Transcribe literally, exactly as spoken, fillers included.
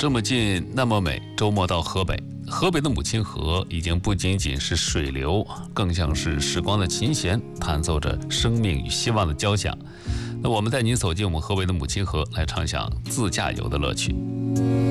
这么近那么美，周末到河北。河北的母亲河已经不仅仅是水流，更像是时光的琴弦，弹奏着生命与希望的交响。那我们带您走进我们河北的母亲河，来畅享自驾游的乐趣。